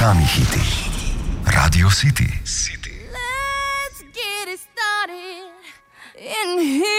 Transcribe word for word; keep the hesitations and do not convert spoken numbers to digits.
Sami hiti. Radio City. Let's get it started in here.